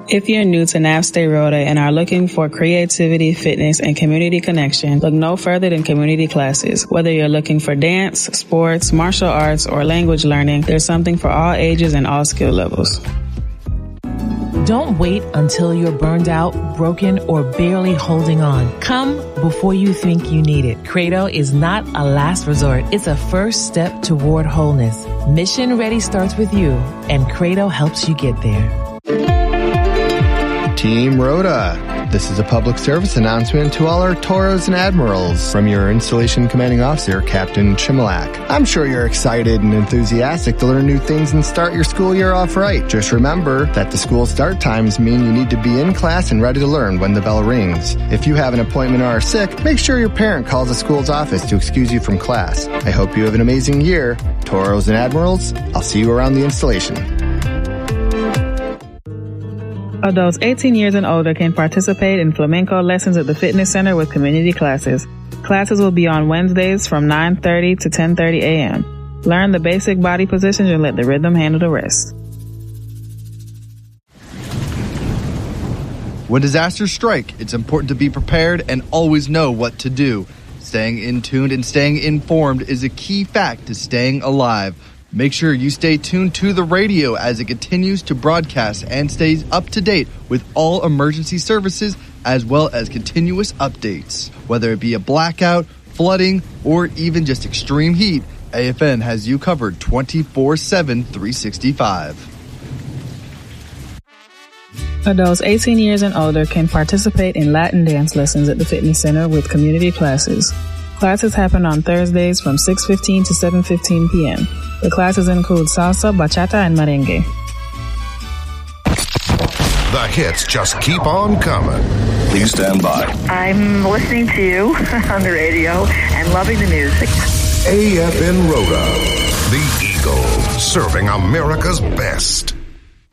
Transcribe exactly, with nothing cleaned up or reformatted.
If you're new to Navstay Rhoda and are looking for creativity, fitness, and community connection, look no further than community classes. Whether you're looking for dance, sports, martial arts, or language learning, there's something for all ages and all skill levels. Don't wait until you're burned out, broken, or barely holding on. Come before you think you need it. Credo is not a last resort. It's a first step toward wholeness. Mission Ready starts with you, and Credo helps you get there. Team Rhoda. This is a public service announcement to all our Toros and Admirals from your Installation Commanding Officer, Captain Chimilak. I'm sure you're excited and enthusiastic to learn new things and start your school year off right. Just remember that the school start times mean you need to be in class and ready to learn when the bell rings. If you have an appointment or are sick, make sure your parent calls the school's office to excuse you from class. I hope you have an amazing year. Toros and Admirals, I'll see you around the installation. Adults eighteen years and older can participate in flamenco lessons at the fitness center with community classes. Classes will be on Wednesdays from nine thirty to ten thirty a.m. Learn the basic body positions and let the rhythm handle the rest. When disasters strike, it's important to be prepared and always know what to do. Staying in tuned and staying informed is a key fact to staying alive. Make sure you stay tuned to the radio as it continues to broadcast and stays up to date with all emergency services as well as continuous updates. Whether it be a blackout, flooding, or even just extreme heat, A F N has you covered twenty-four seven, three sixty-five. Adults eighteen years and older can participate in Latin dance lessons at the fitness center with community classes. Classes happen on Thursdays from six fifteen to seven fifteen p.m. The classes include salsa, bachata, and merengue. The hits just keep on coming. Please stand by. I'm listening to you on the radio and loving the music. A F N Rhoda, the Eagle, serving America's best.